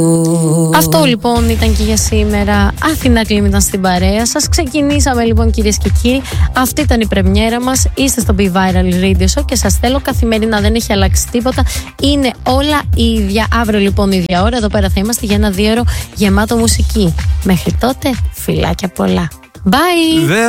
Αυτό λοιπόν ήταν και για σήμερα. Αθηνά Κλίμ ήταν στην παρέα σας. Ξεκινήσαμε λοιπόν, κυρίες και κύριοι. Αυτή ήταν η πρεμιέρα μας. Είστε στο Be Viral Radio Show και σας θέλω καθημερινά. Δεν έχει αλλάξει τίποτα. Είναι όλα ίδια. Αύριο λοιπόν ίδια ώρα εδώ πέρα θα είμαστε για ένα 2ωρο γεμάτο μουσική. Μέχρι τότε, φιλάκια πολλά. Bye!